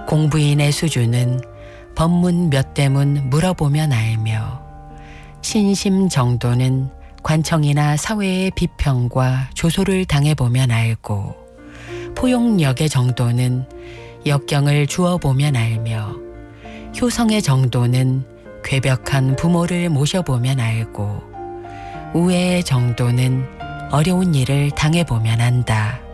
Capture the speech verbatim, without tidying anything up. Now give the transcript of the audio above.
공부인의 수준은 법문 몇 대문 물어보면 알며 신심 정도는 관청이나 사회의 비평과 조소를 당해보면 알고 포용력의 정도는 역경을 주어보면 알며 효성의 정도는 괴벽한 부모를 모셔보면 알고 우애의 정도는 어려운 일을 당해보면 안다.